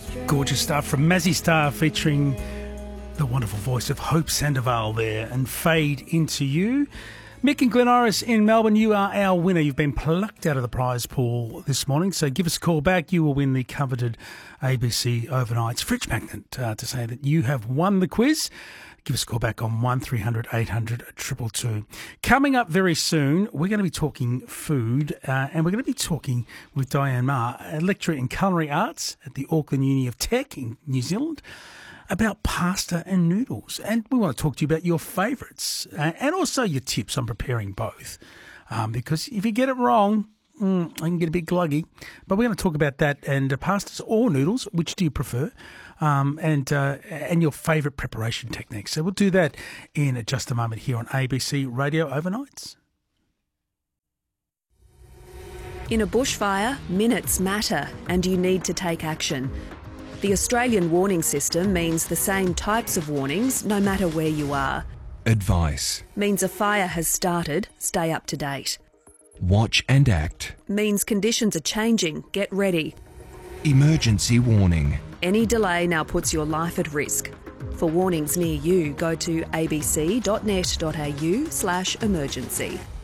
Gorgeous stuff from Mazzy Star featuring the wonderful voice of Hope Sandoval there, and Fade Into You. Mick and Glen Iris in Melbourne, you are our winner. You've been plucked out of the prize pool this morning, so give us a call back. You will win the coveted ABC Overnights fridge magnet to say that you have won the quiz. Give us a call back on 1300 800 222. Coming up very soon, we're going to be talking food, and we're going to be talking with Diane Ma, a lecturer in culinary arts at the Auckland Uni of Tech in New Zealand, about pasta and noodles. And we want to talk to you about your favourites and also your tips on preparing both. Because if you get it wrong, I can get a bit gluggy. But we're going to talk about that and pastas or noodles. Which do you prefer? And your favourite preparation techniques. So we'll do that in just a moment here on ABC Radio Overnights. In a bushfire, minutes matter and you need to take action. The Australian warning system means the same types of warnings no matter where you are. Advice Means a fire has started, stay up to date. watch and act. Means conditions are changing, get ready. Emergency warning. Any delay now puts your life at risk. For warnings near you, go to abc.net.au/emergency.